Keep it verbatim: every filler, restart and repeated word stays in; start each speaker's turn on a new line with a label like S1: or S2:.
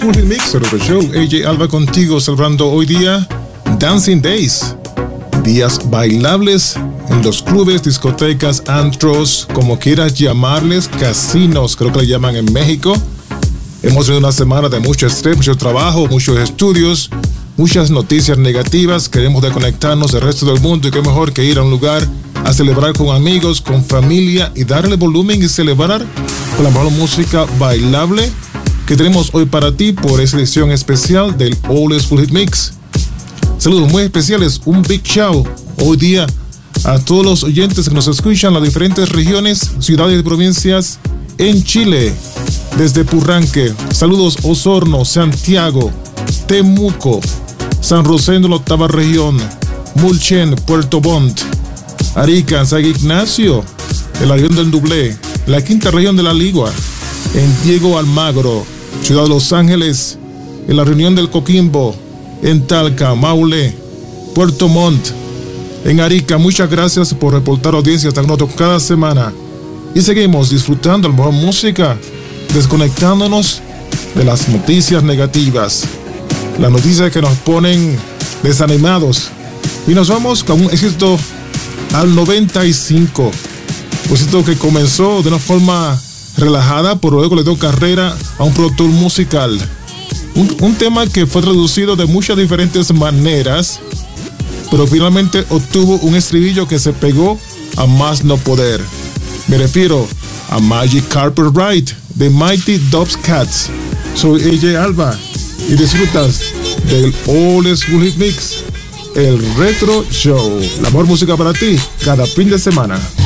S1: Full Hit Mix, el show. A J Alba contigo, celebrando hoy día Dancing Days. Días bailables en los clubes, discotecas, antros, como quieras llamarles, casinos, creo que le llaman en México. Hemos tenido una semana de mucho estrés, mucho trabajo, muchos estudios, muchas noticias negativas. Queremos desconectarnos del resto del mundo y qué mejor que ir a un lugar a celebrar con amigos, con familia y darle volumen y celebrar con la mejor música bailable que tenemos hoy para ti por esa edición especial del All Full Hit Mix. Saludos muy especiales, un big shout hoy día a todos los oyentes que nos escuchan en las diferentes regiones, ciudades y provincias en Chile. Desde Purranque, saludos Osorno, Santiago, Temuco, San Rosendo, la octava región, Mulchen, Puerto Montt, Arica, San Ignacio, en la región del Dublé, la quinta región de la Ligua, en Diego Almagro, Ciudad de Los Ángeles, en la reunión del Coquimbo, en Talca, Maule, Puerto Montt, en Arica. Muchas gracias por reportar audiencia hasta nosotros cada semana. Y seguimos disfrutando de la mejor música, desconectándonos de las noticias negativas, las noticias que nos ponen desanimados. Y nos vamos con un éxito al noventa y cinco. Un éxito que comenzó de una forma relajada, pero luego le dio carrera a un productor musical. Un, un tema que fue traducido de muchas diferentes maneras, pero finalmente obtuvo un estribillo que se pegó a más no poder. Me refiero a Magic Carpet Ride de Mighty Dubs Cats. Soy A J Alba y disfrutas del All Full Hit Mix, el Retro Show. La mejor música para ti cada fin de semana.